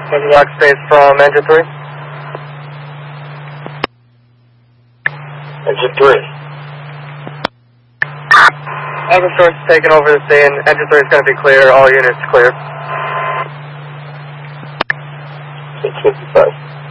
Lock space from engine 3. Engine 3. Alpha Source is taking over the scene. Engine 3 is going to be clear. All units clear. 655.